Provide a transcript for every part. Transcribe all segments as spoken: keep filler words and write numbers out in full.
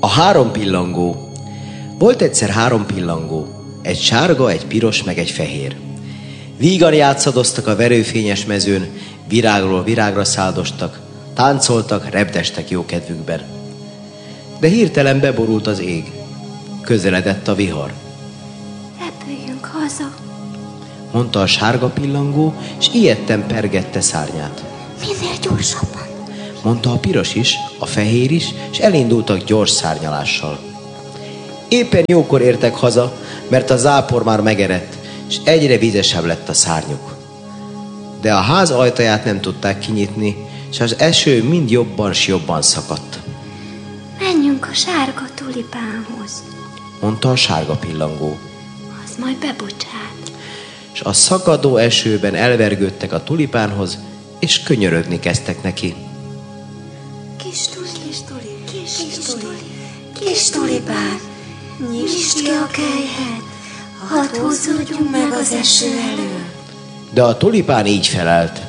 A három pillangó. Volt egyszer három pillangó, egy sárga, egy piros, meg egy fehér. Vígan játszadoztak a verőfényes mezőn, virágról virágra száldostak, táncoltak, repdestek jókedvükben. De hirtelen beborult az ég, közeledett a vihar. Repüljünk haza, mondta a sárga pillangó, és ijedten pergette szárnyát. minél gyorsabban. Mondta a piros is, a fehér is, és elindultak gyors szárnyalással. Éppen jókor értek haza, mert a zápor már megerett, és egyre vizesebb lett a szárnyuk. De a ház ajtaját nem tudták kinyitni, és az eső mind jobban s jobban szakadt. Menjünk a sárga tulipánhoz, mondta a sárga pillangó. az majd bebocsát. És a szakadó esőben elvergődtek a tulipánhoz, és könyörögni kezdtek neki. Kis tuli, kis tuli, kis, kis tuli, kis tulipán, nyisd ki a kelyhet, hadd húzódjunk meg az eső elől. De a tulipán így felelt.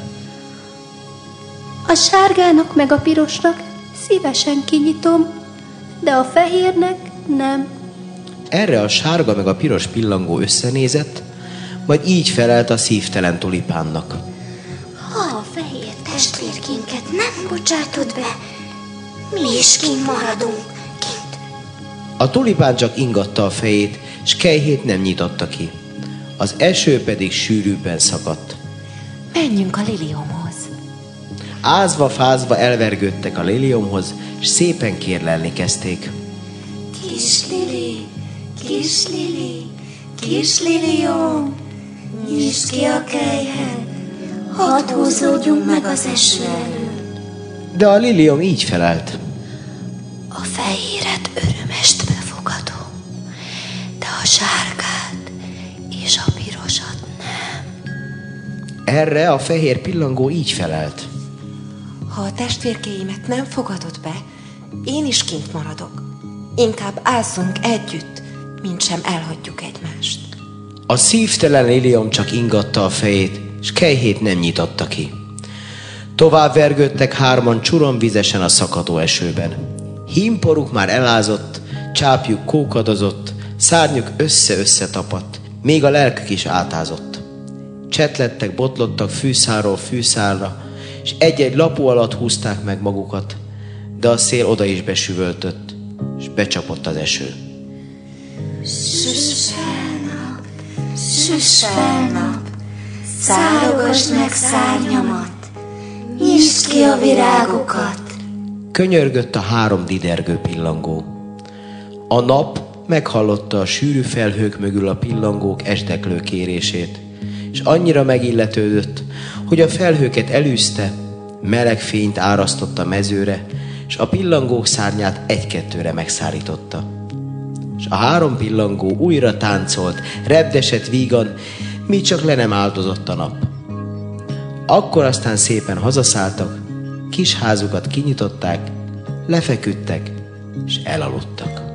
A sárgának meg a pirosnak szívesen kinyitom, de a fehérnek nem. Erre a sárga meg a piros pillangó összenézett, majd így felelt a szívtelen tulipánnak. Ha a fehér testvérkénket nem bocsátod be, mi is kint maradunk, kint. A tulipán csak ingatta a fejét, s kelyhét nem nyitotta ki. Az eső pedig sűrűbben szakadt. Menjünk a liliomhoz. Ázva-fázva elvergődtek a liliomhoz, és szépen kérlelni kezdték. Kis lili, kis lili, kis liliom, nyisd ki a kelyhet, hadd húzódjunk meg az eső elől. De a liliom így felelt. A fehéret örömest befogadom, de a sárgát és a pirosat nem. Erre a fehér pillangó így felelt. Ha a testvérkéimet nem fogadod be, én is kint maradok. Inkább ázzunk együtt, mint sem elhagyjuk egymást. A szívtelen liliom csak ingatta a fejét, s kelyhét nem nyitotta ki. Tovább vergődtek hárman csuromvizesen a szakadó esőben. Hímporuk már elázott, csápjuk kókadozott, szárnyuk össze-össze tapadt, még a lelkük is átázott. Csetlettek, botlottak fűszálról fűszálra, és egy-egy lapó alatt húzták meg magukat, de a szél oda is besüvöltött, és becsapott az eső. Süss fel nap, süss fel nap, szárogasd meg szárnyamat, nyisd ki a virágokat. Könyörgött a három didergő pillangó. A nap meghallotta a sűrű felhők mögül a pillangók esdeklő kérését, és annyira megilletődött, hogy a felhőket elűzte, meleg fényt árasztott a mezőre, és a pillangók szárnyát egy-kettőre megszárította. És a három pillangó újra táncolt, repdesett vígan, míg csak le nem áldozott a nap. Akkor aztán szépen hazaszálltak, kis házukat kinyitották, lefeküdtek, és elaludtak.